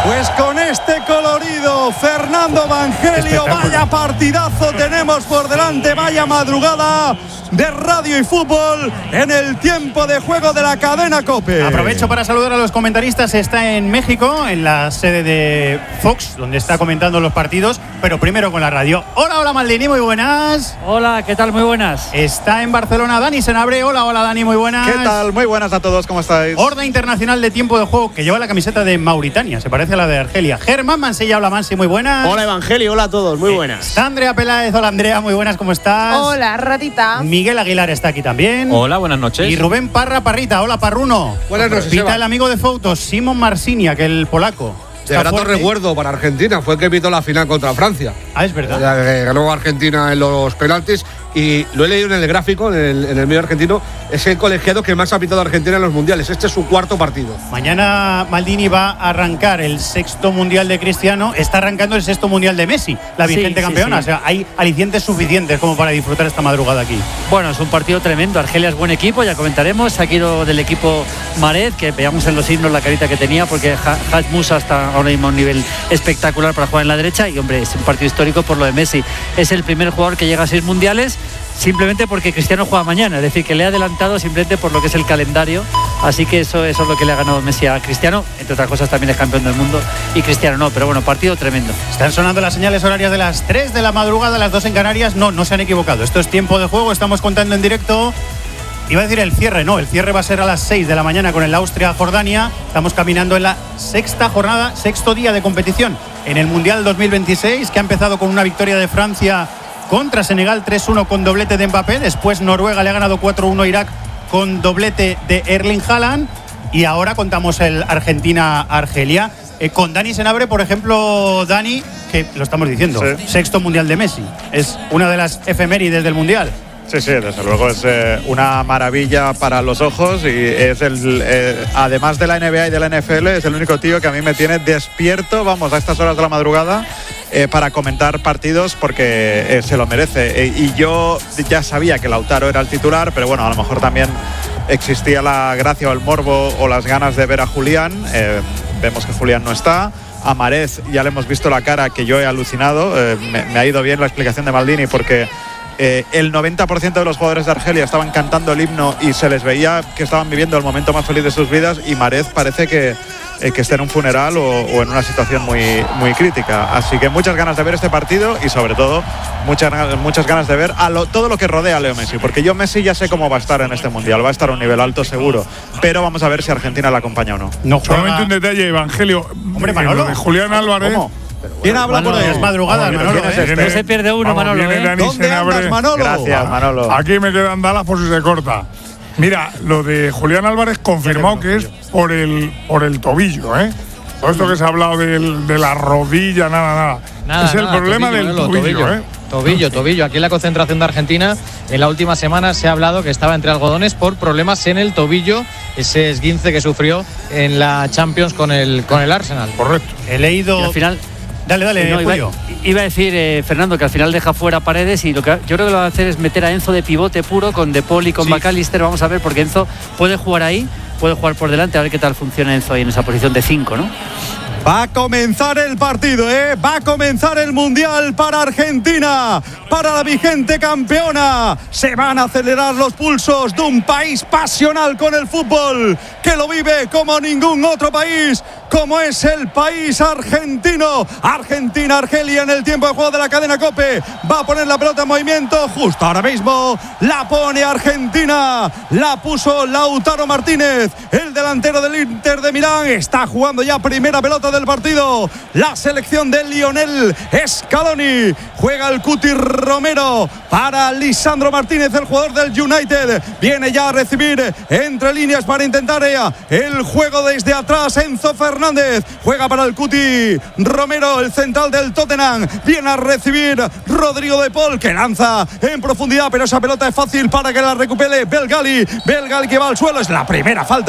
Pues con este colorido, Fernando Evangelio, vaya partidazo tenemos por delante, vaya madrugada de radio y fútbol en el tiempo de juego de la cadena COPE. Aprovecho para saludar a los comentaristas. Está en México, en la sede de Fox, donde está comentando los partidos, pero primero con la radio. Hola Maldini, muy buenas. Hola, ¿qué tal? Muy buenas. Está en Barcelona Dani Senabre. Hola Dani, muy buenas. ¿Qué tal? Muy buenas a todos, ¿cómo estáis? Horda Internacional de Tiempo de Juego, que lleva la camiseta de Mauritania, se parece a la de Argelia. Germán Mansilla, hola Mansi, muy buenas. Hola Evangelio, hola a todos, muy buenas. Está Andrea Peláez, hola Andrea, muy buenas, ¿cómo estás? Hola, ratita. Miguel Aguilar está aquí también. Hola, buenas noches. Y Rubén Parrita, hola Parruno. Buenas noches. Pita el amigo de fotos, Simon Marsinia, que el polaco. De grato recuerdo para Argentina, fue el que pitó la final contra Francia. Ah, es verdad. Ganó Argentina en los penaltis y lo he leído en el gráfico, en el medio argentino, es el colegiado que más ha pitado a Argentina en los mundiales. Este es su cuarto partido. Mañana Maldini va a arrancar el sexto mundial de Cristiano, está arrancando el sexto mundial de Messi, la vigente campeona. Sí. O sea, hay alicientes suficientes como para disfrutar esta madrugada aquí. Bueno, es un partido tremendo. Argelia es buen equipo, ya comentaremos. Se ha ido del equipo Mahrez, que veamos en los himnos la carita que tenía, porque Haj Musa está ahora mismo a un nivel espectacular para jugar en la derecha. Y hombre, es un partido histórico por lo de Messi. Es el primer jugador que llega a 6 mundiales, simplemente porque Cristiano juega mañana, es decir, que le ha adelantado simplemente por lo que es el calendario. Así que eso es lo que le ha ganado Messi a Cristiano. Entre otras cosas también es campeón del mundo y Cristiano no, pero bueno, partido tremendo. Están sonando las señales horarias de las 3 de la madrugada, las 2 en Canarias. No se han equivocado, esto es tiempo de juego, estamos contando en directo. Iba a decir el cierre, no, el cierre va a ser a las 6 de la mañana con el Austria-Jordania. Estamos caminando en la sexta jornada, sexto día de competición en el Mundial 2026, que ha empezado con una victoria de Francia contra Senegal 3-1 con doblete de Mbappé. Después Noruega le ha ganado 4-1 a Irak con doblete de Erling Haaland. Y ahora contamos el Argentina-Argelia. Con Dani Senabre, por ejemplo, Dani, que lo estamos diciendo, sexto Mundial de Messi. Es una de las efemérides del Mundial. Sí, desde luego es una maravilla para los ojos y es además de la NBA y de la NFL, es el único tío que a mí me tiene despierto, vamos, a estas horas de la madrugada para comentar partidos porque se lo merece. Y yo ya sabía que Lautaro era el titular, pero bueno, a lo mejor también existía la gracia o el morbo o las ganas de ver a Julián. Vemos que Julián no está. A Mahrez ya le hemos visto la cara, que yo he alucinado. Me ha ido bien la explicación de Maldini porque el 90% de los jugadores de Argelia estaban cantando el himno y se les veía que estaban viviendo el momento más feliz de sus vidas, y Mahrez parece que esté en un funeral o en una situación muy crítica. Así que muchas ganas de ver este partido y sobre todo muchas ganas de ver todo lo que rodea a Leo Messi, porque yo Messi ya sé cómo va a estar en este mundial, va a estar a un nivel alto seguro, pero vamos a ver si Argentina le acompaña o no. Solamente un detalle, Evangelio. Hombre, Manolo, de Julián Álvarez. ¿Cómo? ¿Quién habla por ahí? Es madrugada, Manolo. No se pierde uno, Manolo. ¿Dónde andas, Manolo? Gracias, Manolo. Aquí me quedan Dallas por si se corta. Mira, lo de Julián Álvarez confirmado que es por el tobillo, ¿eh? Todo esto que se ha hablado de la rodilla, nada. Es el problema del tobillo, ¿eh? Tobillo. Aquí en la concentración de Argentina, en la última semana se ha hablado que estaba entre algodones por problemas en el tobillo, ese esguince que sufrió en la Champions con el Arsenal. Correcto. He leído. Y al final. Dale, iba a decir, Fernando, que al final deja fuera Paredes y yo creo que lo que va a hacer es meter a Enzo de pivote puro con De Paul y con McAllister. Vamos a ver, porque Enzo puede jugar ahí, puede jugar por delante, a ver qué tal funciona Enzo ahí en esa posición de 5, ¿no? Va a comenzar el partido, va a comenzar el Mundial para Argentina, para la vigente campeona. Se van a acelerar los pulsos de un país pasional con el fútbol, que lo vive como ningún otro país, como es el país argentino. Argentina-Argelia en el tiempo de juego de la cadena COPE. Va a poner la pelota en movimiento justo ahora mismo. La pone Argentina. La puso Lautaro Martínez, el delantero del Inter de Milán. Está jugando ya primera pelota del partido la selección de Lionel Scaloni. Juega el Cuti Romero para Lisandro Martínez, el jugador del United. Viene ya a recibir entre líneas para intentar el juego desde atrás. Enzo Fernández juega para el Cuti Romero, el central del Tottenham. Viene a recibir Rodrigo De Paul, que lanza en profundidad, pero esa pelota es fácil para que la recupere Belgali que va al suelo. Es la primera falta